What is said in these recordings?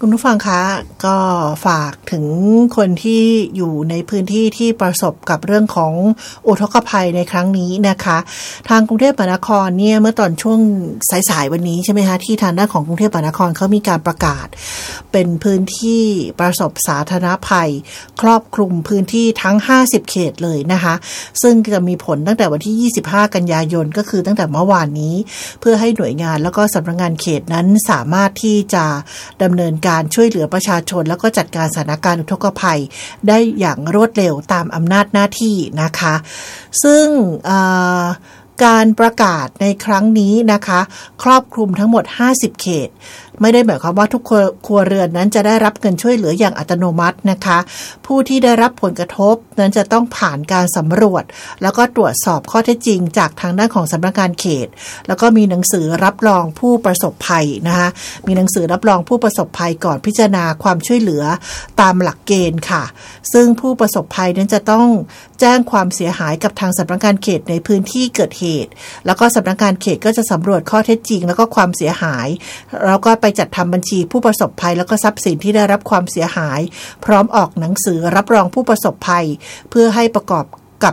คุณผู้ฟังคะก็ฝากถึงคนที่อยู่ในพื้นที่ที่ประสบกับเรื่องของอุทกภัยในครั้งนี้นะคะทางกรุงเทพมหานครเนี่ยเมื่อตอนช่วงสายๆวันนี้ใช่ไหมคะที่ทางด้านของกรุงเทพมหานครเขามีการประกาศเป็นพื้นที่ประสบสาธารณภัยครอบคลุมพื้นที่ทั้ง50เขตเลยนะคะซึ่งจะมีผลตั้งแต่วันที่25กันยายนก็คือตั้งแต่เมื่อวานนี้เพื่อให้หน่วยงานแล้วก็สำนักงานเขตนั้นสามารถที่จะดำเนินการช่วยเหลือประชาชนแล้วก็จัดการสถานการณ์อุทกภัยได้อย่างรวดเร็วตามอำนาจหน้าที่นะคะซึ่งการประกาศในครั้งนี้นะคะครอบคลุมทั้งหมด50เขตไม่ได้หมายความว่าทุกครัวเรือนนั้นจะได้รับเงินช่วยเหลืออย่างอัตโนมัตินะคะผู้ที่ได้รับผลกระทบนั้นจะต้องผ่านการสำรวจแล้วก็ตรวจสอบข้อเท็จจริงจากทางด้านของสำนักงานเขตแล้วก็มีหนังสือรับรองผู้ประสบภัยนะคะมีหนังสือรับรองผู้ประสบภัยก่อนพิจารณาความช่วยเหลือตามหลักเกณฑ์ค่ะซึ่งผู้ประสบภัยนั้นจะต้องแจ้งความเสียหายกับทางสำนักงานเขตในพื้นที่เกิดเหตุแล้วก็สำนักงานเขตก็จะสำรวจข้อเท็จจริงแล้วก็ความเสียหายแล้วก็ไปจัดทำบัญชีผู้ประสบภัยแล้วก็ทรัพย์สินที่ได้รับความเสียหายพร้อมออกหนังสือรับรองผู้ประสบภัยเพื่อให้ประกอบ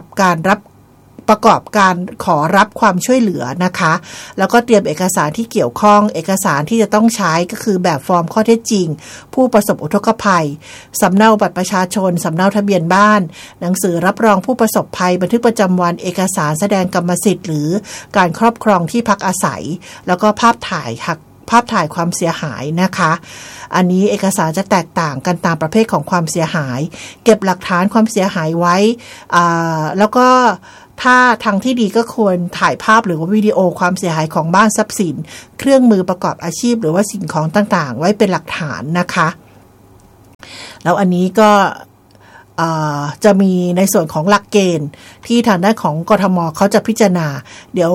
การขอรับความช่วยเหลือนะคะแล้วก็เตรียมเอกสารที่เกี่ยวข้องเอกสารที่จะต้องใช้ก็คือแบบฟอร์มข้อเท็จจริงผู้ประสบอุทกภัยสำเนาบัตรประชาชนสำเนาทะเบียนบ้านหนังสือรับรองผู้ประสบภัยบันทึกประจำวันเอกสารแสดงกรรมสิทธิ์หรือการครอบครองที่พักอาศัยแล้วก็ภาพถ่ายความเสียหายนะคะอันนี้เอกสารจะแตกต่างกันตามประเภทของความเสียหายเก็บหลักฐานความเสียหายไว้แล้วก็ถ้าทางที่ดีก็ควรถ่ายภาพหรือว่าวิดีโอความเสียหายของบ้านทรัพย์สินเครื่องมือประกอบอาชีพหรือว่าสิ่งของต่างๆไว้เป็นหลักฐานนะคะแล้วอันนี้ก็จะมีในส่วนของหลักเกณฑ์ที่ทางด้านของกทมเขาจะพิจารณาเดี๋ยว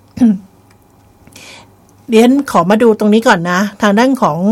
เรียนขอมาดูตรงนี้ก่อนนะทางด้านของ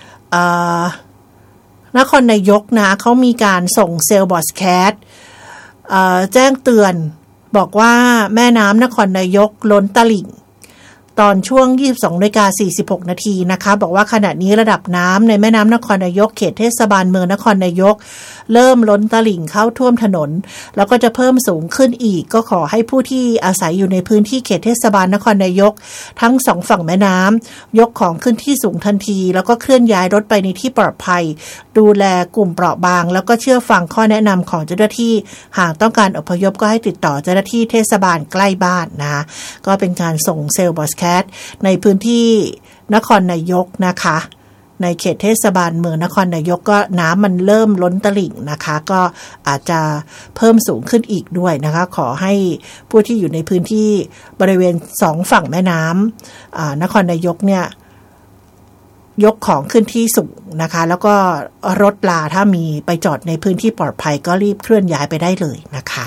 นครนายกนะเขามีการส่งเซลล์บอดแคสต์แจ้งเตือนบอกว่าแม่น้ำนครนายกล้นตลิ่งตอนช่วง 22:46 น.นะคะบอกว่าขณะนี้ระดับน้ำในแม่น้ำนครนายกเขตเทศบาลเมืองนครนายกเริ่มล้นตลิ่งเข้าท่วมถนนแล้วก็จะเพิ่มสูงขึ้นอีกก็ขอให้ผู้ที่อาศัยอยู่ในพื้นที่เขตเทศบาลนครนายกทั้งสองฝั่งแม่น้ำยกของขึ้นที่สูงทันทีแล้วก็เคลื่อนย้ายรถไปในที่ปลอดภัยดูแลกลุ่มเปราะบางแล้วก็เชื่อฟังข้อแนะนำของเจ้าหน้าที่หากต้องการอพยพก็ให้ติดต่อเจ้าหน้าที่เทศบาลใกล้บ้านนะก็เป็นการส่งเซลล์บอสในพื้นที่นครนายกนะคะในเขตเทศบาลเมืองนครนายกก็น้ำมันเริ่มล้นตลิ่งนะคะก็อาจจะเพิ่มสูงขึ้นอีกด้วยนะคะขอให้ผู้ที่อยู่ในพื้นที่บริเวณสองฝั่งแม่น้ำนครนายกเนี่ยยกของขึ้นที่สูงนะคะแล้วก็รถลาถ้ามีไปจอดในพื้นที่ปลอดภัยก็รีบเคลื่อนย้ายไปได้เลยนะคะ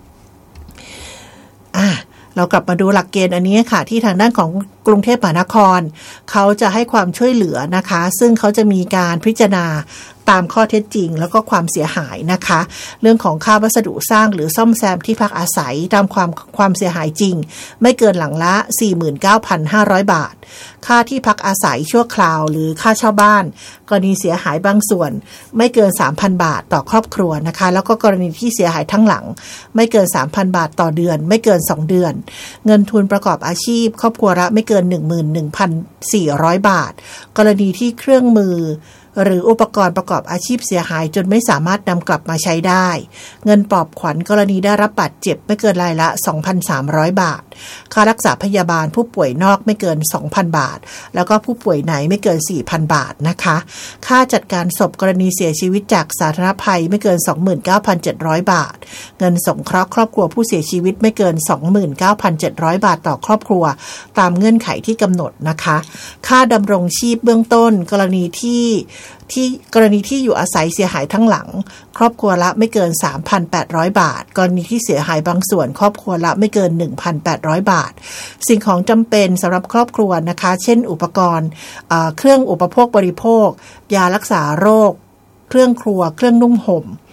เรากลับมาดูหลักเกณฑ์อันนี้ค่ะที่ทางด้านของกรุงเทพมหานครเขาจะให้ความช่วยเหลือนะคะซึ่งเขาจะมีการพิจารณาตามข้อเท็จจริงแล้วก็ความเสียหายนะคะเรื่องของค่าวัสดุสร้างหรือซ่อมแซมที่พักอาศัยตามความเสียหายจริงไม่เกินหลังละ 49,500 บาทค่าที่พักอาศัยชั่วคราวหรือค่าเช่าบ้านกรณีเสียหายบางส่วนไม่เกิน 3,000 บาทต่อครอบครัวนะคะแล้วก็กรณีที่เสียหายทั้งหลังไม่เกิน 3,000 บาทต่อเดือนไม่เกิน2เดือนเงินทุนประกอบอาชีพครอบครัวละไม่เกิน 11,400 บาทกรณีที่เครื่องมือหรืออุปกรณ์ประกอบอาชีพเสียหายจนไม่สามารถนำกลับมาใช้ได้เงินปลอบขวัญกรณีได้รับบาดเจ็บไม่เกินรายละ 2,300 บาทค่ารักษาพยาบาลผู้ป่วยนอกไม่เกิน 2,000 บาทแล้วก็ผู้ป่วยไหนไม่เกิน 4,000 บาทนะคะค่าจัดการศพกรณีเสียชีวิตจากสาธารณภัยไม่เกิน 29,700 บาทเงินสงเคราะห์ครอบครัวผู้เสียชีวิตไม่เกิน 29,700 บาทต่อครอบครัวตามเงื่อนไขที่กำหนดนะคะค่าดำรงชีพเบื้องต้นกรณีที่อยู่อาศัยเสียหายทั้งหลังครอบครัวละไม่เกิน 3,800 บาทกรณีที่เสียหายบางส่วนครอบครัวละไม่เกิน 1,800 บาทสิ่งของจำเป็นสำหรับครอบครัวนะคะเช่นอุปกรณ์เครื่องอุปโภคบริโภคยารักษาโรคเครื่องครัวเครื่องนุ่งห่ม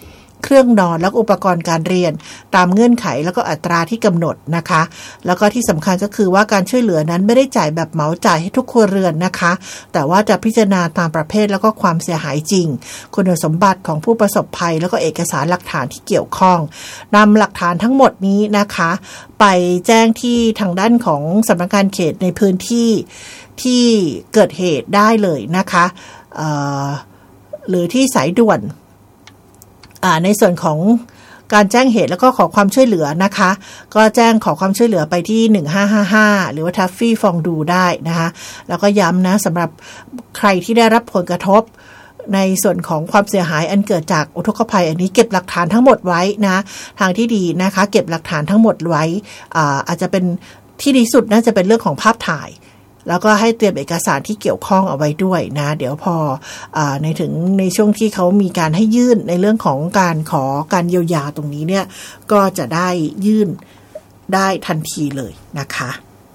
เครื่องนอนและอุปกรณ์การเรียนตามเงื่อนไขแล้วก็อัตราที่กำหนดนะคะแล้วก็ที่สำคัญก็คือว่าการช่วยเหลือนั้นไม่ได้จ่ายแบบเหมาจ่ายให้ทุกครัวเรือนนะคะแต่ว่าจะพิจารณาตามประเภทแล้วก็ความเสียหายจริงคุณสมบัติของผู้ประสบภัยแล้วก็เอกสารหลักฐานที่เกี่ยวข้องนำหลักฐานทั้งหมดนี้นะคะไปแจ้งที่ทางด้านของสำนักงานเขตในพื้นที่ที่เกิดเหตุได้เลยนะคะหรือที่สายด่วนในส่วนของการแจ้งเหตุแล้วก็ขอความช่วยเหลือนะคะก็แจ้งขอความช่วยเหลือไปที่1555หรือว่าทัฟฟี่ฟองดูได้นะคะแล้วก็ย้ำนะสำหรับใครที่ได้รับผลกระทบในส่วนของความเสียหายอันเกิดจากอุทกภัยอันนี้เก็บหลักฐานทั้งหมดไว้นะทางที่ดีนะคะเก็บหลักฐานทั้งหมดไว้อาจจะเป็นที่ดีสุดน่าจะเป็นเรื่องของภาพถ่ายแล้วก็ให้เตรียมเอกสารที่เกี่ยวข้องเอาไว้ด้วยนะเดี๋ยวพอในช่วงที่เขามีการให้ยื่นในเรื่องของการขอการเยียวยาตรงนี้เนี่ยก็จะได้ยื่นได้ทันทีเลยนะคะ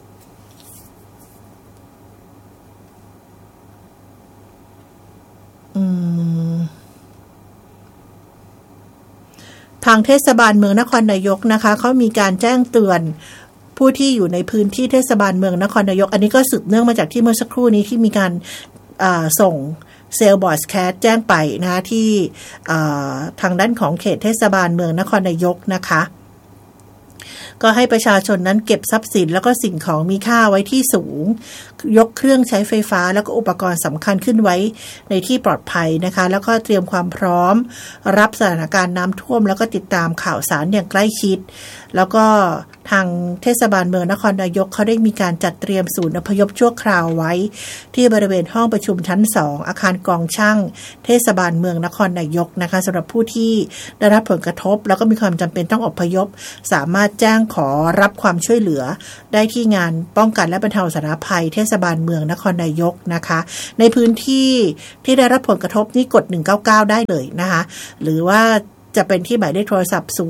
ทางเทศบาลเมืองนครนายกนะคะเขามีการแจ้งเตือนผู้ที่อยู่ในพื้นที่เทศบาลเมืองนครนายกอันนี้ก็สืบเนื่องมาจากที่เมื่อสักครู่นี้ที่มีการส่งเซลบอร์ดแคสแจ้งไปนะคะที่ทางด้านของเขตเทศบาลเมืองนครนายกนะคะก็ให้ประชาชนนั้นเก็บทรัพย์สินแล้วก็สิ่งของมีค่าไว้ที่สูงยกเครื่องใช้ไฟฟ้าแล้วก็อุปกรณ์สำคัญขึ้นไว้ในที่ปลอดภัยนะคะแล้วก็เตรียมความพร้อมรับสถานการณ์น้ำท่วมแล้วก็ติดตามข่าวสารอย่างใกล้ชิดแล้วก็ทางเทศบาลเมืองนครนายกเขาได้มีการจัดเตรียมศูนย์อพยพชั่วคราวไว้ที่บริเวณห้องประชุมชั้น2อาคารกองช่างเทศบาลเมืองนครนายกนะคะสำหรับผู้ที่ได้รับผลกระทบแล้วก็มีความจำเป็นต้องอพยพสามารถแจ้งขอรับความช่วยเหลือได้ที่งานป้องกันและบรรเทาสาธารณภัยเทศบาลเมืองนครนายกนะคะในพื้นที่ที่ได้รับผลกระทบนี่กด199ได้เลยนะคะหรือว่าจะเป็นที่หมายเลขโทรศัพท์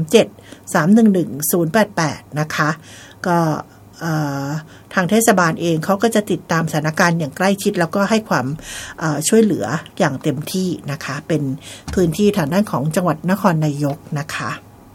037-311-088นะคะก็ทางเทศบาลเองเขาก็จะติดตามสถานการณ์อย่างใกล้ชิดแล้วก็ให้ความช่วยเหลืออย่างเต็มที่นะคะเป็นพื้นที่ทางด้านของจังหวัดนครนายกนะคะ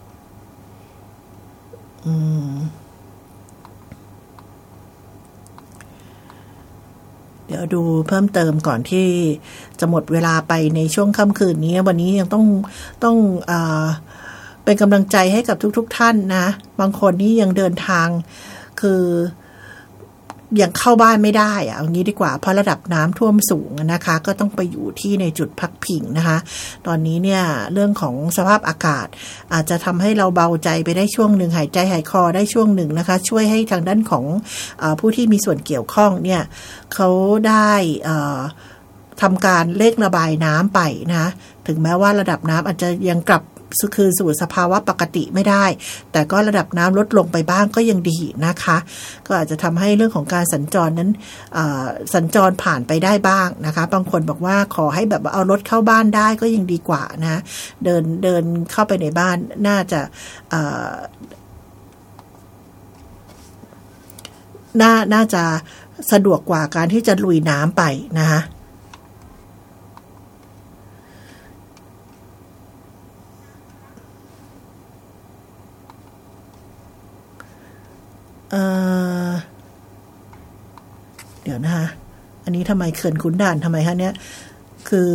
เดี๋ยวดูเพิ่มเติมก่อนที่จะหมดเวลาไปในช่วงค่ำคืนนี้วันนี้ยังต้องเป็นกำลังใจให้กับทุกท่านนะบางคนนี่ยังเดินทางคือยังเข้าบ้านไม่ได้เอางี้ดีกว่าเพราะระดับน้ำท่วมสูงนะคะก็ต้องไปอยู่ที่ในจุดพักพิงนะคะตอนนี้เนี่ยเรื่องของสภาพอากาศอาจจะทำให้เราเบาใจไปได้ช่วงหนึ่งหายใจหายคอได้ช่วงหนึ่งนะคะช่วยให้ทางด้านของผู้ที่มีส่วนเกี่ยวข้องเนี่ยเขาได้ทำการเร่งระบายน้ำไปนะถึงแม้ว่าระดับน้ำอาจจะยังกลับคืนสู่สภาวะปกติไม่ได้แต่ก็ระดับน้ำลดลงไปบ้างก็ยังดีนะคะก็อาจจะทำให้เรื่องของการสัญจรนั้นสัญจรผ่านไปได้บ้างนะคะบางคนบอกว่าขอให้แบบเอารถเข้าบ้านได้ก็ยังดีกว่านะเดินเข้าไปในบ้านน่าจะสะดวกกว่าการที่จะลุยน้ำไปนะคะเดี๋ยวนะคะอันนี้ทำไมเขื่อนขุนด่านทำไมคะเนี่ยคือ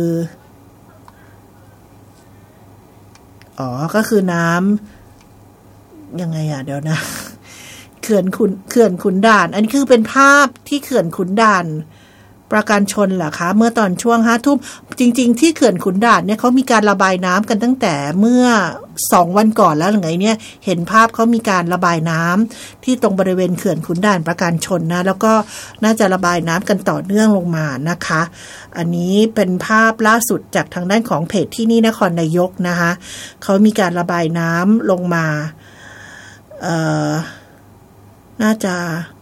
ก็คือน้ำยังไงเดี๋ยวนะเขื่อนขุนด่านอันนี้คือเป็นภาพที่เขื่อนขุนด่านประการชนเหรอคะเมื่อตอนช่วง 5 ทุ่มจริงๆที่เขื่อนขุนด่านเนี่ยเขามีการระบายน้ำกันตั้งแต่เมื่อ2 วันก่อนแล้วหรือไงเนี่ยเห็นภาพเขามีการระบายน้ำที่ตรงบริเวณเขื่อนขุนด่านประการชนนะแล้วก็น่าจะระบายน้ำกันต่อเนื่องลงมานะคะอันนี้เป็นภาพล่าสุดจากทางด้านของเพจที่นี่นครนายกนะคะเขามีการระบายน้ำลงมาน่าจะ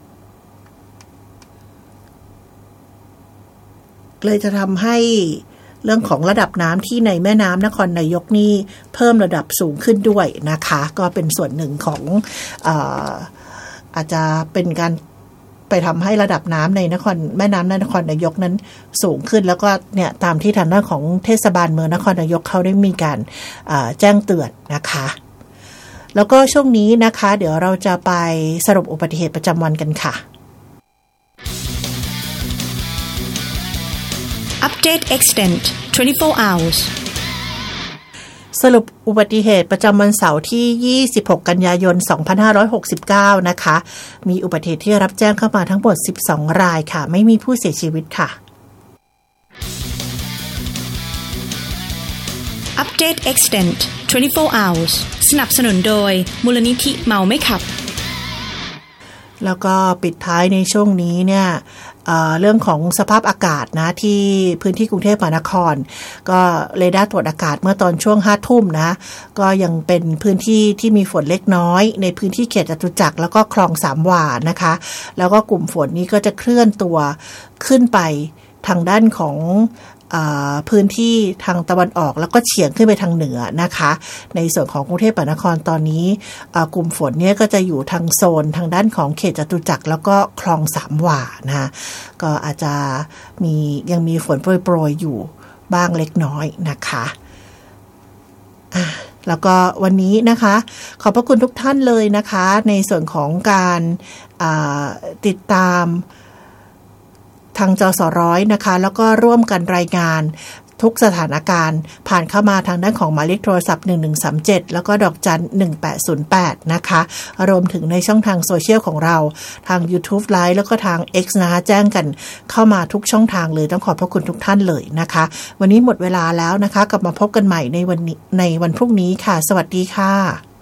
เลยจะทำให้เรื่องของระดับน้ำที่ในแม่น้ำนครนายกนี่เพิ่มระดับสูงขึ้นด้วยนะคะก็เป็นส่วนหนึ่งของอาจจะเป็นการไปไปทำให้ระดับน้ำในแม่น้ำนครนายกนั้นสูงขึ้นแล้วก็เนี่ยตามที่ทางด้านของเทศบาลเมืองนครนายกเขาได้มีการแจ้งเตือนนะคะแล้วก็ช่วงนี้นะคะเดี๋ยวเราจะไปสรุปอุบัติเหตุประจำวันกันค่ะ Update Extent 24 hours สรุปอุบัติเหตุประจำวันเสาร์ที่26กันยายน2569นะคะมีอุบัติเหตุที่รับแจ้งเข้ามาทั้งหมด12รายค่ะไม่มีผู้เสียชีวิตค่ะ Update Extent 24 hours สนับสนุนโดยมูลนิธิเมาไม่ขับแล้วก็ปิดท้ายในช่วงนี้เนี่ยเรื่องของสภาพอากาศนะที่พื้นที่กรุงเทพมหานครก็เรดาร์ตรวจอากาศเมื่อตอนช่วง 5 ทุ่มนะก็ยังเป็นพื้นที่ที่มีฝนเล็กน้อยในพื้นที่เขตจตุจักรแล้วก็คลองสามวานะคะแล้วก็กลุ่มฝนนี้ก็จะเคลื่อนตัวขึ้นไปทางด้านของพื้นที่ทางตะวันออกแล้วก็เฉียงขึ้นไปทางเหนือนะคะในส่วนของกรุงเทพมหานครตอนนี้กลุ่มฝนเนี่ยก็จะอยู่ทางโซนทางด้านของเขตจตุจักรแล้วก็คลองสามวานะก็อาจจะยังมีฝนโปรยๆอยู่บ้างเล็กน้อยนะคะแล้วก็วันนี้นะคะขอบพระคุณทุกท่านเลยนะคะในส่วนของการติดตามทางจสร้อยนะคะแล้วก็ร่วมกันรายงานทุกสถานการณ์ผ่านเข้ามาทางด้านของหมายเลขโทรศัพท์1137แล้วก็ดอกจัน1808นะคะรวมถึงในช่องทางโซเชียลของเราทาง YouTube Live แล้วก็ทาง X นะคะแจ้งกันเข้ามาทุกช่องทางเลยต้องขอบพระคุณทุกท่านเลยนะคะวันนี้หมดเวลาแล้วนะคะกลับมาพบกันใหม่ในวันพรุ่งนี้ค่ะสวัสดีค่ะ